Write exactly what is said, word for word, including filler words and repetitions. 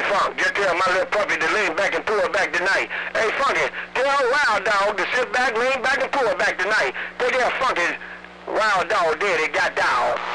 Funk, just tell my little puppy to lean back and pull it back tonight. Hey, Funky, tell Wild Dog to sit back, lean back, and pull it back tonight. Take that Funky Wild Dog there, they got down.